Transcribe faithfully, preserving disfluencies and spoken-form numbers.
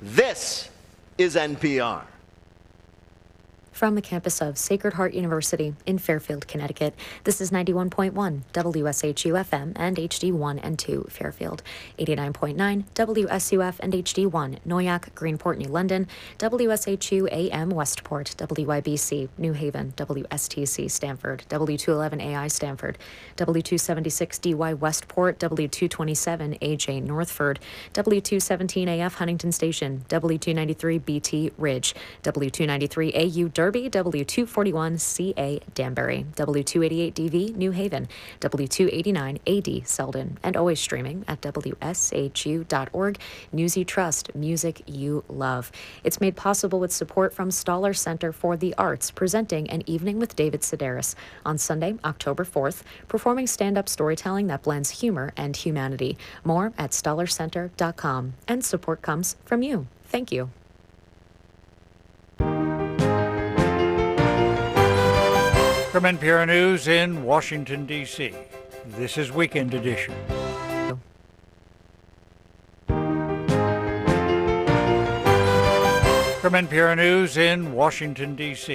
This is N P R. From the campus of Sacred Heart University in Fairfield, Connecticut, this is ninety-one point one W S H U F M and H D one and two Fairfield, eighty-nine point nine W S U F and H D one Noyak, Greenport, New London, W S H U A M Westport, W Y B C New Haven, W S T C Stamford, W two eleven A I Stamford, W two seventy-six D Y Westport, W two twenty-seven A J Northford, W two seventeen A F Huntington Station, W two ninety-three B T Ridge, W two ninety-three A U Derby, W two forty-one C A Danbury, W two eighty-eight D V New Haven, W two eighty-nine A D Selden, and always streaming at W S H U dot org. News you trust, music you love. It's made possible with support from Stoller Center for the Arts, presenting An Evening with David Sedaris on Sunday, October fourth, performing stand-up storytelling that blends humor and humanity. More at stoller center dot com. And support comes from you. Thank you. From N P R News in Washington, D C, this is Weekend Edition. From N P R News in Washington, D C